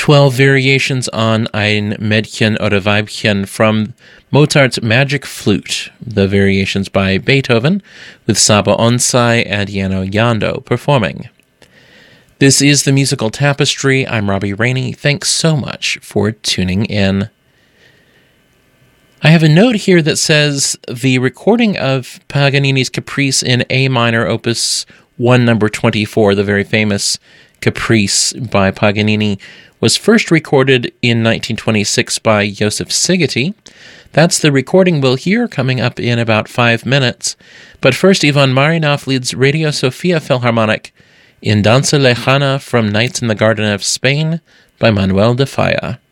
12 variations on Ein Mädchen oder Weibchen from Mozart's Magic Flute, the variations by Beethoven, with Saba Onsai and Yano Yando performing. This is the Musical Tapestry. I'm Robbie Rainey. Thanks so much for tuning in. I have a note here that says the recording of Paganini's Caprice in A minor, Opus 1, number 24, the very famous Caprice by Paganini, was first recorded in 1926 by Joseph Szigeti. That's the recording we'll hear coming up in about 5 minutes. But first, Ivan Marinov leads Radio Sofia Philharmonic in Danza Lejana from Nights in the Garden of Spain by Manuel de Falla.